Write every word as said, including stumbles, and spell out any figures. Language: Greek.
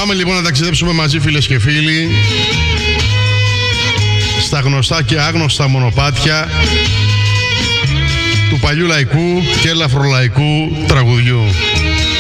Πάμε λοιπόν να ταξιδέψουμε μαζί, φίλες και φίλοι, στα γνωστά και άγνωστα μονοπάτια του παλιού λαϊκού και ελαφρολαϊκού τραγουδιού.